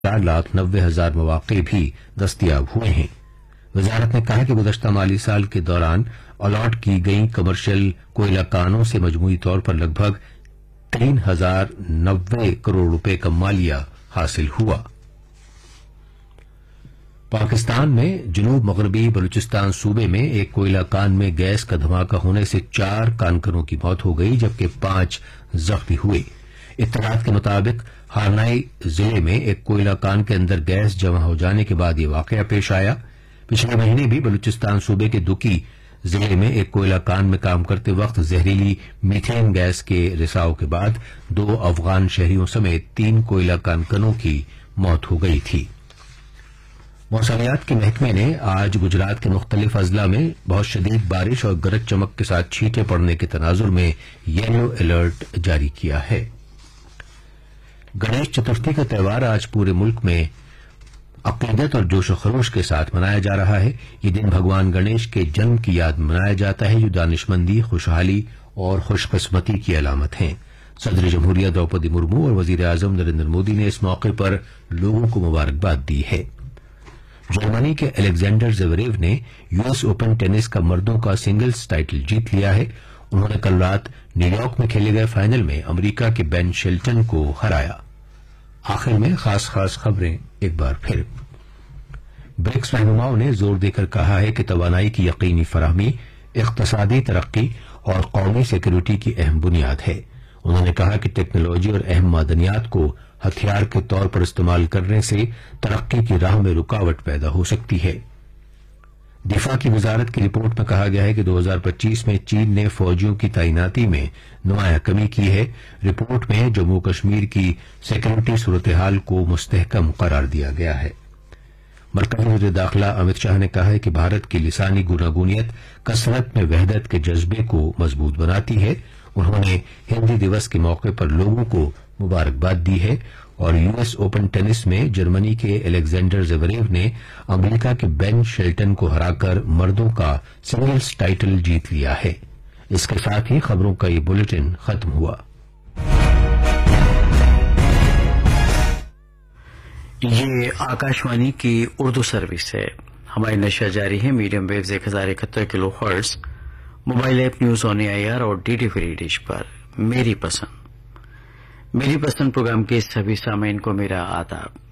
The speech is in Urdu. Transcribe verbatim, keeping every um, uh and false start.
چار لاکھ نوے ہزار مواقع بھی دستیاب ہوئے ہیں۔ وزارت نے کہا کہ گزشتہ مالی سال کے دوران الاٹ کی گئی کمرشل کوئلہ کانوں سے مجموعی طور پر لگ بھگ تین ہزار نوے کروڑ روپے کا مالیہ حاصل ہوا۔ پاکستان میں جنوب مغربی بلوچستان صوبے میں ایک کوئلہ کان میں گیس کا دھماکہ ہونے سے چار کانکنوں کی موت ہو گئی جبکہ پانچ زخمی ہوئے۔ اطلاعات کے مطابق ہارنائی ضلع میں ایک کوئلہ کان کے اندر گیس جمع ہو جانے کے بعد یہ واقعہ پیش آیا۔ پچھلے مہینے بھی بلوچستان صوبے کے دکی ضلع میں ایک کوئلہ کان میں کام کرتے وقت زہریلی میتھین گیس کے رساؤ کے بعد دو افغان شہریوں سمیت تین کوئلہ کانکنوں کی موت ہو گئی تھی۔ موسمیات کے محکمے نے آج گجرات کے مختلف اضلاع میں بہت شدید بارش اور گرج چمک کے ساتھ چھینٹیں پڑنے کے تناظر میں یلو الرٹ جاری کیا ہے۔ گنیش چترتھی کا تہوار آج پورے ملک میں عقیدت اور جوش و خروش کے ساتھ منایا جا رہا ہے۔ یہ دن بھگوان گنیش کے جنم کی یاد میں منایا جاتا ہے جو دانشمندی، خوشحالی اور خوش قسمتی کی علامت ہیں۔ صدر جمہوریہ دروپدی مرمو اور وزیر اعظم نریندر مودی نے اس موقع پر لوگوں کو مبارکباد دی ہے۔ جرمنی کے الیگزینڈر زیوریو نے یو ایس اوپن ٹینس کا مردوں کا سنگلز ٹائٹل جیت لیا ہے۔ انہوں نے کل رات نیو یارک میں کھیلے گئے فائنل میں امریکہ کے بین شیلٹن کو ہرایا۔ آخر میں خاص خاص خبریں ایک بار پھر۔ برکس رہنماؤں نے زور دے کر کہا ہے کہ توانائی کی یقینی فراہمی اقتصادی ترقی اور قومی سیکورٹی کی اہم بنیاد ہے۔ انہوں نے کہا کہ ٹیکنالوجی اور اہم معدنیات کو ہتھیار کے طور پر استعمال کرنے سے ترقی کی راہ میں رکاوٹ پیدا ہو سکتی ہے۔ دفاع کی وزارت کی رپورٹ میں کہا گیا ہے کہ دو ہزار پچیس میں چین نے فوجیوں کی تعیناتی میں نمایاں کمی کی ہے۔ رپورٹ میں جموں کشمیر کی سیکورٹی صورتحال کو مستحکم قرار دیا گیا ہے۔ مرکزی وزیر داخلہ امت شاہ نے کہا ہے کہ بھارت کی لسانی گوناگونیت کثرت میں وحدت کے جذبے کو مضبوط بناتی ہے۔ انہوں نے ہندی دیوس کے موقع پر لوگوں کو مبارکباد دی ہے اور یو ایس اوپن ٹینس میں جرمنی کے الیگزینڈر زیوریو نے امریکہ کے بین شیلٹن کو ہرا کر مردوں کا سنگلز ٹائٹل جیت لیا ہے۔ اس کے ساتھ ہی خبروں کا یہ بلیٹن ختم ہوا۔ یہ آکاشوانی کی اردو سروس ہے۔ ہماری نشر جاری ہے میڈیم ویوز ایک ہزار اکہتر کلو hertz, mobile app news on a I R اور ڈی ڈی فری ڈش پر۔ میری پسند میری پسند پروگرام کے سبھی سامعین کو میرا آداب۔